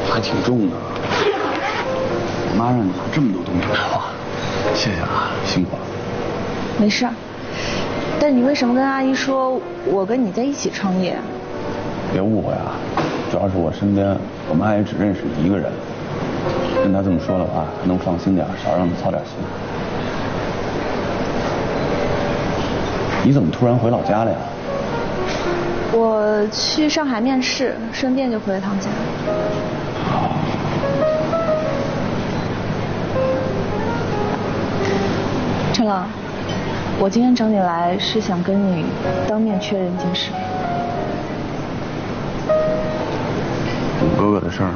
还挺重的。我妈让你拿这么多东西，哇，谢谢啊，辛苦了。 没事。但你为什么跟阿姨说我跟你在一起创业？ 别误会啊，主要是我身边我妈也只认识你一个人，跟她这么说的话，能放心点，少让她操点心。你怎么突然回老家了呀？ 我去上海面试，顺便就回了趟家。陈朗，我今天找你来是想跟你当面确认一件事。 我哥哥的事儿。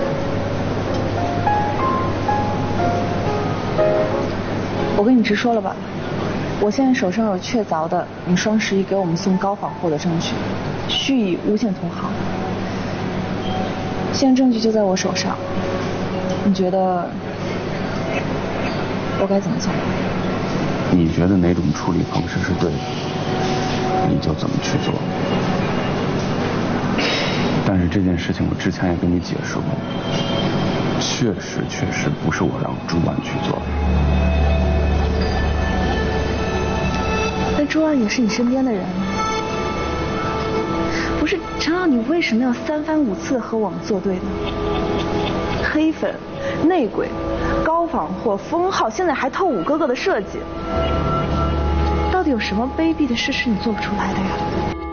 我跟你直说了吧，我现在手上有确凿的你双11给我们送高仿货的证据，蓄意诬陷同行。现在证据就在我手上，你觉得我该怎么做？ 你觉得哪种处理方式是对的，你就怎么去做。但是这件事情我之前也跟你解释过，确实不是我让朱安去做的。 但朱安也是你身边的人。不是陈朗，你为什么要3番5次和我们作对呢？黑粉、内鬼、高仿货、封号，现在还偷我哥哥的设计，到底有什么卑鄙的事是你做不出来的呀？